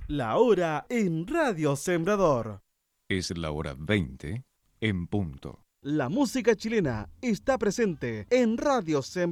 La hora en Radio Sembrador. Es la hora 20 en punto. La música chilena está presente en Radio Sembrador.